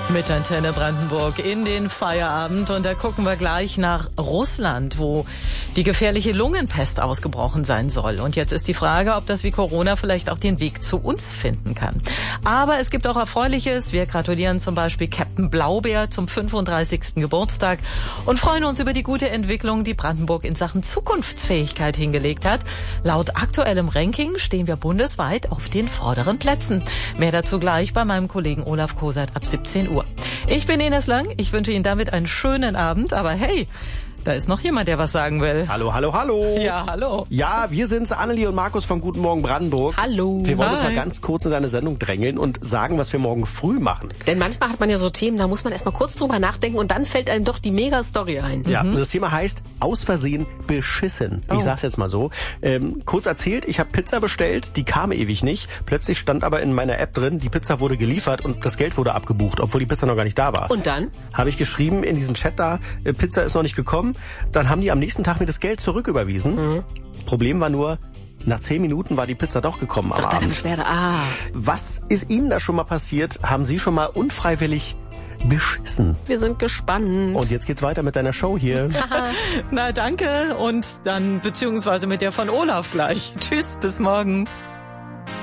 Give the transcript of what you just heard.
Mit Antenne Brandenburg in den Feierabend. Und da gucken wir gleich nach Russland, wo die gefährliche Lungenpest ausgebrochen sein soll. Und jetzt ist die Frage, ob das wie Corona vielleicht auch den Weg zu uns finden kann. Aber es gibt auch Erfreuliches. Wir gratulieren zum Beispiel Captain Blaubeer zum 35. Geburtstag und freuen uns über die gute Entwicklung, die Brandenburg in Sachen Zukunftsfähigkeit hingelegt hat. Laut aktuellem Ranking stehen wir bundesweit auf den vorderen Plätzen. Mehr dazu gleich bei meinem Kollegen Olaf Kosert ab 17 Uhr. Ich bin Ines Lang, ich wünsche Ihnen damit einen schönen Abend, aber hey, da ist noch jemand, der was sagen will. Hallo, hallo, hallo. Ja, hallo. Ja, wir sind's, Annelie und Markus von Guten Morgen Brandenburg. Hallo. Wir wollen uns Hi. mal ganz kurz in deine Sendung drängeln und sagen, was wir morgen früh machen. Denn manchmal hat man ja so Themen, da muss man erstmal kurz drüber nachdenken und dann fällt einem doch die Mega-Story ein. Ja, das Thema heißt aus Versehen beschissen. Ich sag's jetzt mal so. Kurz erzählt, ich habe Pizza bestellt, die kam ewig nicht. Plötzlich stand aber in meiner App drin, die Pizza wurde geliefert und das Geld wurde abgebucht, obwohl die Pizza noch gar nicht da war. Und dann? Habe ich geschrieben in diesen Chat da, Pizza ist noch nicht gekommen. Dann haben die am nächsten Tag mir das Geld zurücküberwiesen. Problem war nur, nach 10 Minuten war die Pizza doch gekommen am Doch, deine Abend. Beschwerde. Was ist Ihnen da schon mal passiert? Haben Sie schon mal unfreiwillig beschissen? Wir sind gespannt. Und jetzt geht's weiter mit deiner Show hier. Na, danke und dann beziehungsweise mit der von Olaf gleich. Tschüss, bis morgen.